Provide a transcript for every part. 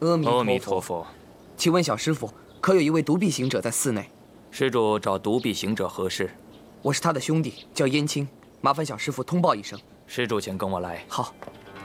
阿弥陀佛。 请问小师傅，可有一位独臂行者在寺内？ 施主找独臂行者何事？ 我是他的兄弟，叫燕青，麻烦小师傅通报一声。 施主，请跟我来。 好。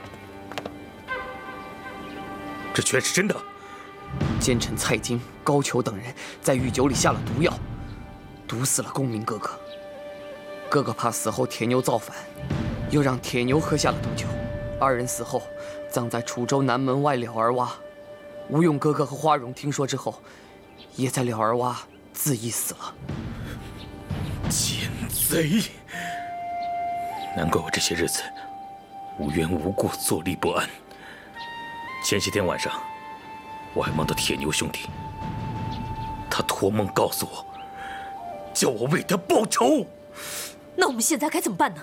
这全是真的。 奸臣蔡京、高俅等人在御酒里下了毒药，毒死了公明哥哥。哥哥怕死后铁牛造反，又让铁牛喝下了毒酒。二人死后，葬在楚州南门外了儿洼。吴用哥哥和花荣听说之后，也在了儿洼自缢死了。 奸贼！难怪我这些日子无缘无故坐立不安。前些天晚上，我还梦到铁牛兄弟，他托梦告诉我，叫我为他报仇。 那我们现在该怎么办呢？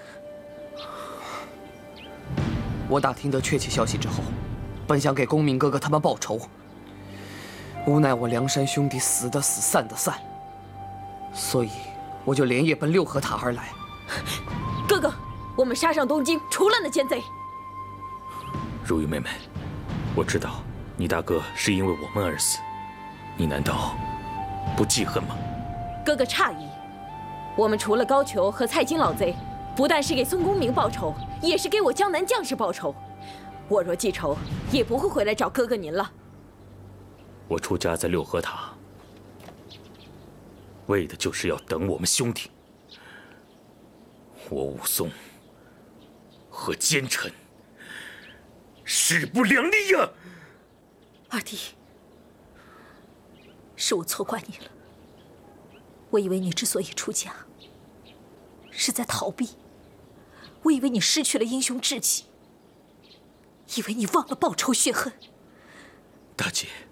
我打听得确切消息之后，本想给公明哥哥他们报仇，无奈我梁山兄弟死的死，散的散，所以我就连夜奔六合塔而来。 哥哥，我们杀上东京，除了那奸贼。 如玉妹妹，我知道你大哥是因为我们而死，你难道不记恨吗？ 哥哥诧异，我们除了高俅和蔡京老贼，不但是给宋公明报仇，也是给我江南将士报仇。我若记仇，也不会回来找哥哥您了。 我出家在六合塔，为的就是要等我们兄弟。我武松和奸臣势不两立呀！ 二弟，是我错怪你了。我以为你之所以出家，是在逃避。我以为你失去了英雄志气，以为你忘了报仇雪恨。 大姐。